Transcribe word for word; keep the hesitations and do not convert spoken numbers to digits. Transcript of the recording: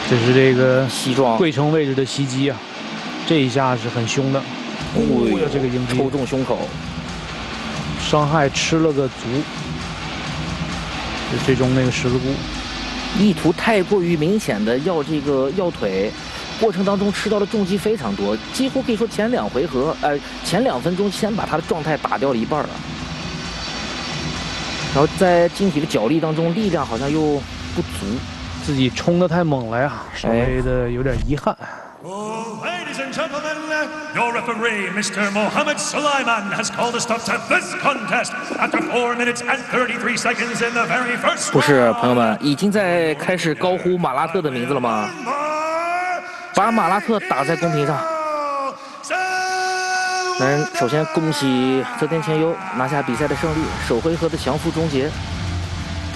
这是这个膝撞跪撑位置的袭击啊，这一下是很凶的。哦呀，这个迎击抽中胸口， 伤害吃了个足。就最终那个十字固， 意图太过于明显的要这个要腿。 过程当中吃到的重击非常多，几乎可以说前两回合，呃，前两分钟先把他的状态打掉了一半了。然后在晶体的脚力当中，力量好像又不足， 自己冲得太猛了呀，稍微的有点遗憾。 Oh, ladies and gentlemen, your referee, Mister Mohammed Sulaiman, has called a stop to this contest after four minutes and thirty-three seconds in the very first round. 不是，朋友们，已经在开始高呼马拉特的名字了吗？ 把马拉特打在公屏上。那首先恭喜泽田千优拿下比赛的胜利，首回合的降服终结。